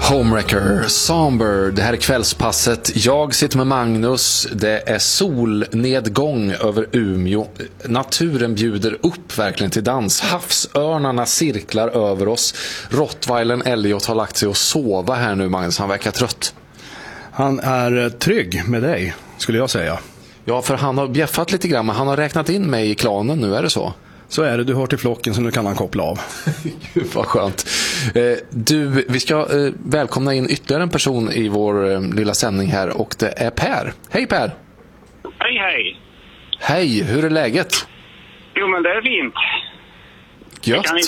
Homewrecker, Somber, det här är kvällspasset. Jag sitter med Magnus. Det är solnedgång över Umeå. Naturen bjuder upp verkligen till dans. Havsörnarna cirklar över oss. Rottweilern Elliot har lagt sig och sova här nu, Magnus. Han verkar trött. Han är trygg med dig, skulle jag säga. Ja, för han har bjäffat lite grann, men han har räknat in mig i klanen nu, är det så? Så är det, du hör till flocken, så nu kan han koppla av. Gud vad skönt. Du, vi ska välkomna in ytterligare en person i vår lilla sändning här, och det är Per. Hej Per! Hej, hej! Hej, hur är läget? Jo, men det är fint. Gött.